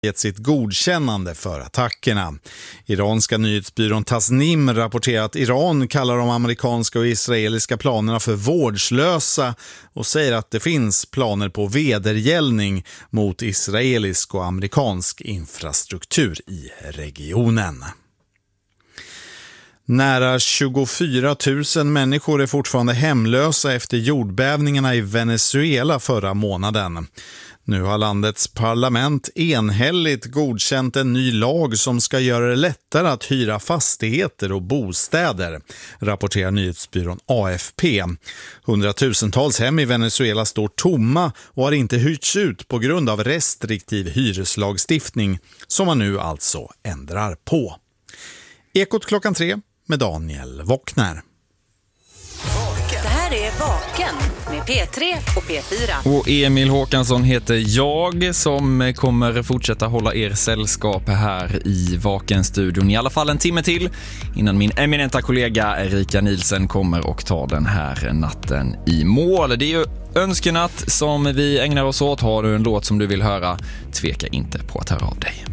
gett sitt godkännande för attackerna. Iranska nyhetsbyrån Tasnim rapporterar att Iran kallar de amerikanska och israeliska planerna för vårdslösa och säger att det finns planer på vedergällning mot israelisk och amerikansk infrastruktur i regionen. Nära 24 000 människor är fortfarande hemlösa efter jordbävningarna i Venezuela förra månaden. Nu har landets parlament enhälligt godkänt en ny lag som ska göra det lättare att hyra fastigheter och bostäder, rapporterar nyhetsbyrån AFP. Hundratusentals hem i Venezuela står tomma och har inte hyrts ut på grund av restriktiv hyreslagstiftning som man nu alltså ändrar på. Ekot 3 med Daniel Wockner. Det här är Vaken med P3 och P4. Och Emil Håkansson heter jag som kommer fortsätta hålla er sällskap här i Vaken-studion. I alla fall en timme till innan min eminenta kollega Erika Nielsen kommer och tar den här natten i mål. Det är ju önskenatt som vi ägnar oss åt. Har du en låt som du vill höra, tveka inte på att höra av dig.